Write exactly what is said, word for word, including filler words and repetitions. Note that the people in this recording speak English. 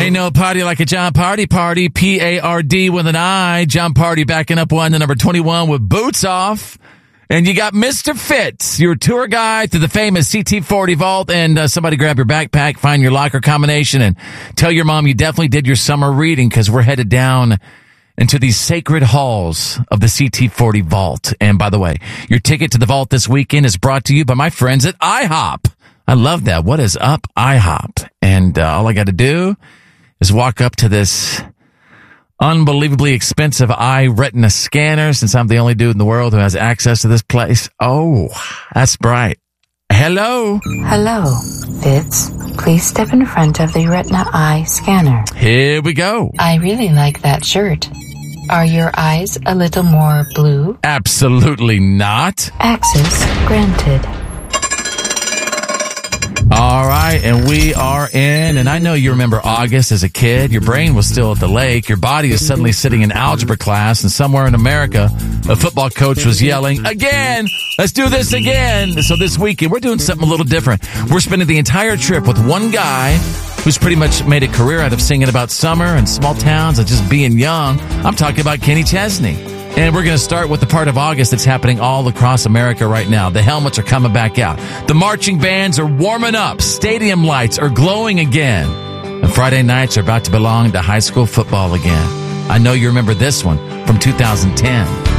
Ain't no party like a John Party party. P A R D with an I. John Party backing up one to number twenty-one with Boots Off. And you got Mister Fitz, your tour guide to the famous C T forty vault. And uh, somebody grab your backpack, find your locker combination, and tell your mom you definitely did your summer reading, because we're headed down into these sacred halls of the C T forty vault. And by the way, your ticket to the vault this weekend is brought to you by my friends at IHOP. I love that. What is up, IHOP? And uh, all I got to do is walk up to this unbelievably expensive eye retina scanner, since I'm the only dude in the world who has access to this place. Oh, that's bright. Hello. Hello, Fitz. Please step in front of the retina eye scanner. Here we go. I really like that shirt. Are your eyes a little more blue? Absolutely not. Access granted. All right, and we are in, and I know you remember August as a kid. Your brain was still at the lake. Your body is suddenly sitting in algebra class, and somewhere in America, a football coach was yelling, again, let's do this again. So this weekend, we're doing something a little different. We're spending the entire trip with one guy who's pretty much made a career out of singing about summer and small towns and just being young. I'm talking about Kenny Chesney. And we're going to start with the part of August that's happening all across America right now. The helmets are coming back out. The marching bands are warming up. Stadium lights are glowing again. And Friday nights are about to belong to high school football again. I know you remember this one from two thousand ten.